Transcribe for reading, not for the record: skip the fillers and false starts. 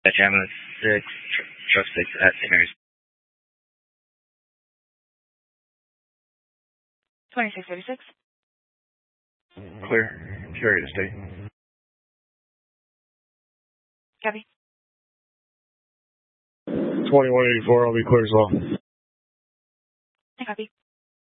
Jamila 6, truck 6 at St. Mary's. 2636. Clear. Carry to state. Copy. 2184, I'll be clear as well.